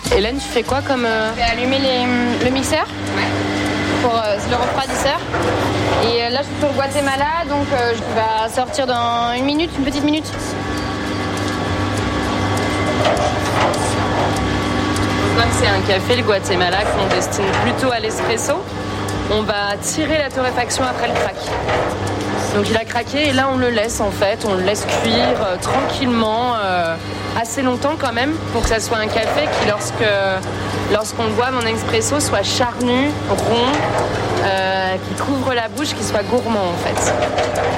Hélène, tu fais quoi comme... Je vais allumer le mixeur pour le refroidisseur. Et là, je suis sur le Guatemala, donc je vais sortir dans une petite minute. On voit que c'est un café, le Guatemala, qu'on destine plutôt à l'espresso. On va tirer la torréfaction après le crack. Donc il a craqué et là on le laisse en fait, on le laisse cuire tranquillement, assez longtemps quand même, pour que ça soit un café qui lorsqu'on le boit en expresso soit charnu, rond, qui couvre la bouche, qui soit gourmand en fait.